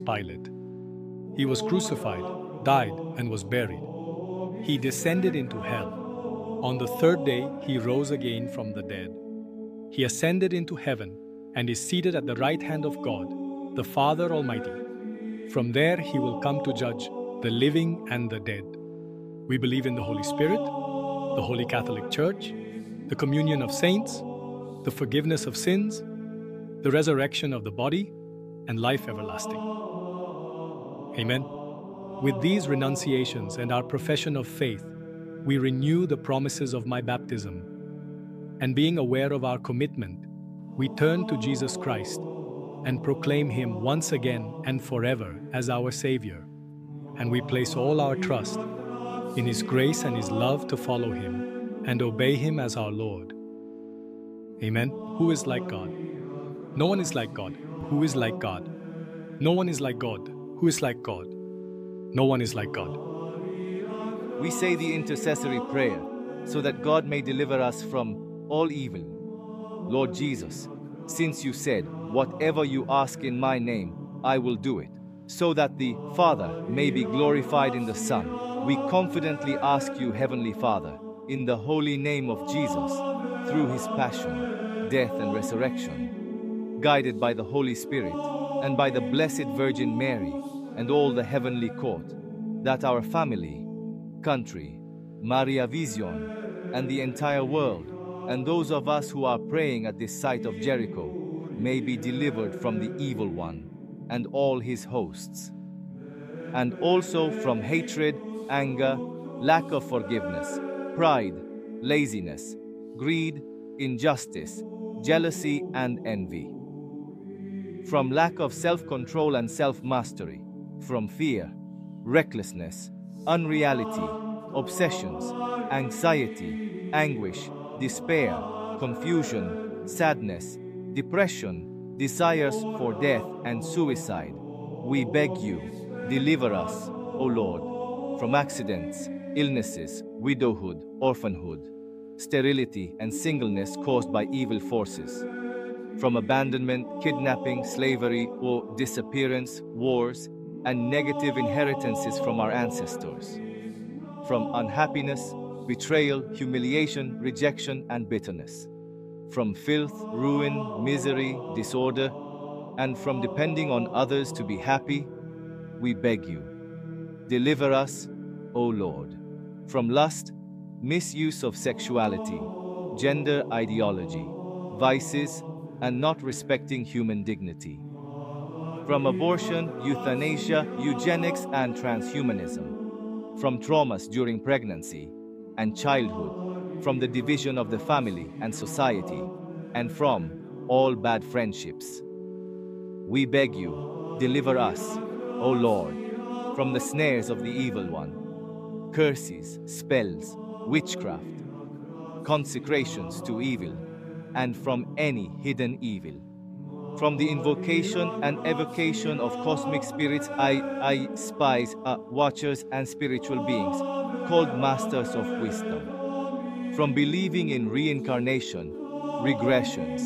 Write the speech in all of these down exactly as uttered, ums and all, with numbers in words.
Pilate. He was crucified, died, and was buried. He descended into hell. On the third day, he rose again from the dead. He ascended into heaven and is seated at the right hand of God, the Father Almighty. From there, he will come to judge the living and the dead. We believe in the Holy Spirit, the Holy Catholic Church, the communion of saints, the forgiveness of sins, the resurrection of the body, and life everlasting. Amen. With these renunciations and our profession of faith, we renew the promises of my baptism. And being aware of our commitment, we turn to Jesus Christ and proclaim Him once again and forever as our Savior. And we place all our trust in His grace and His love to follow Him and obey Him as our Lord. Amen. Who is like God? No one is like God. Who is like God? No one is like God. Who is like God? No one is like God. We say the intercessory prayer so that God may deliver us from all evil. Lord Jesus, since you said, "Whatever you ask in my name, I will do it," so that the Father may be glorified in the Son, we confidently ask you, Heavenly Father, in the holy name of Jesus, through his passion, death, and resurrection, guided by the Holy Spirit and by the Blessed Virgin Mary and all the heavenly court, that our family, country, Maria Vision, and the entire world, and those of us who are praying at this site of Jericho, may be delivered from the evil one and all his hosts, and also from hatred, anger, lack of forgiveness, pride, laziness, greed, injustice, jealousy, and envy, from lack of self-control and self-mastery, from fear, recklessness, unreality, obsessions, anxiety, anguish, despair, confusion, sadness, depression, desires for death and suicide. We beg you, deliver us, O Lord, from accidents, illnesses, widowhood, orphanhood, sterility, and singleness caused by evil forces, from abandonment, kidnapping, slavery, or disappearance, wars, and negative inheritances from our ancestors, from unhappiness, betrayal, humiliation, rejection, and bitterness, from filth, ruin, misery, disorder, and from depending on others to be happy. We beg you, deliver us, O Lord, from lust, misuse of sexuality, gender ideology, vices, and not respecting human dignity, from abortion, euthanasia, eugenics, and transhumanism, from traumas during pregnancy and childhood, from the division of the family and society, and from all bad friendships. We beg you, deliver us, O Lord, from the snares of the evil one, curses, spells, witchcraft, consecrations to evil, and from any hidden evil, from the invocation and evocation of cosmic spirits, I, I spies, uh, watchers, and spiritual beings, called masters of wisdom, from believing in reincarnation, regressions,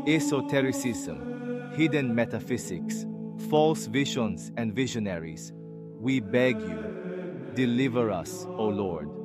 esotericism, hidden metaphysics, false visions, and visionaries. We beg you, deliver us, O Lord.